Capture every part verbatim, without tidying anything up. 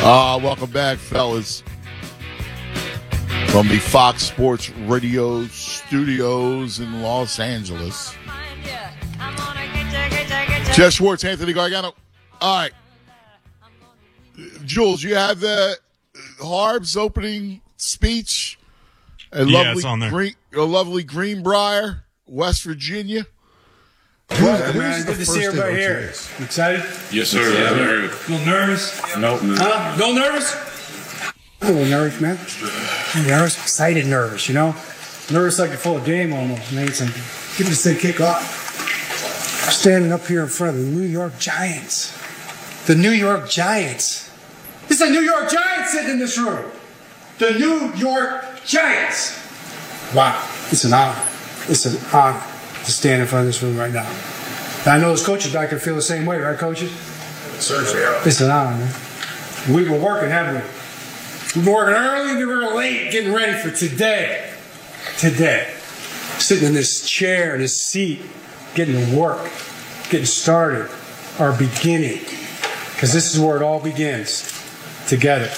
Uh, welcome back, fellas, from the Fox Sports Radio studios in Los Angeles. Jeff Schwartz, Anthony Gargano. All right. Jules, you have the Harb's opening speech. A yeah, lovely it's on there. Green, a lovely Greenbrier, West Virginia. Good, man. Good to see everybody here. You excited? Yes, sir. Yeah. Yeah. A little nervous? Nope. Huh? A little nervous? A little nervous, man. I'm nervous, excited, nervous, you know? Nervous like you're full of game almost, man. It's like, get this thing kick off. I'm standing up here in front of the New York Giants. The New York Giants. It's the New York Giants sitting in this room. The New York Giants. Wow. It's an honor. It's an honor to stand in front of this room right now. And I know as coaches, I can feel the same way, right, coaches? Certainly. It's an honor, man. We've been working, haven't we? We've been working early and we were late getting ready for today. Today. Sitting in this chair, in this seat, getting to work, getting started, our beginning. Because this is where it all begins. Together.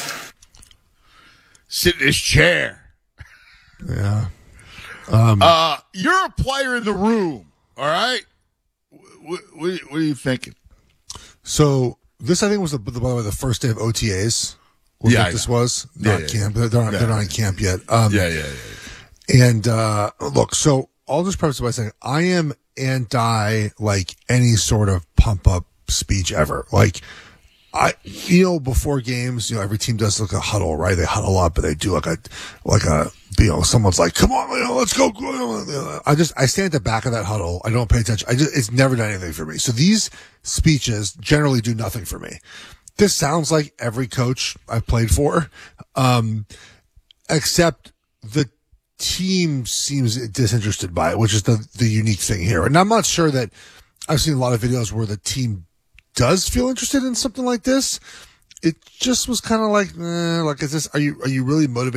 Sit in this chair. Yeah. Um, uh, you're a player in the room, all right? What, what, what are you thinking? So this, I think, was the, by the way the first day of O T As. Was yeah, what this was yeah, not yeah, camp. Yeah. They're not, yeah. they're not in camp yet. Um, yeah, yeah, yeah. And uh, look, so I'll just preface it by saying I am anti like any sort of pump up speech ever. Like. I, you know, before games, you know, every team does like a huddle, right? They huddle up and they do like a, like a, you know, someone's like, come on, you know, let's go. I just, I stand at the back of that huddle. I don't pay attention. I just, it's never done anything for me. So these speeches generally do nothing for me. This sounds like every coach I've played for, um, except the team seems disinterested by it, which is the, the unique thing here. And I'm not sure that I've seen a lot of videos where the team does feel interested in something like this. It just was kind of like, eh, like, is this, are you, are you really motivated?